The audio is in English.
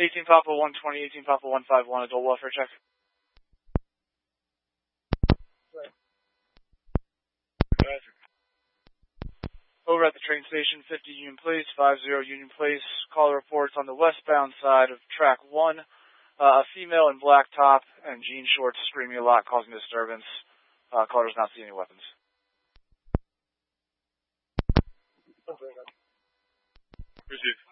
18 Papa 120, 18 Papa 151, adult welfare check. Right. Over at the train station, 50 Union Place, 50 Union Place. Caller reports on the westbound side of track 1, a female in black top and jean shorts screaming a lot, causing disturbance. Caller does not see any weapons. Okay. Received.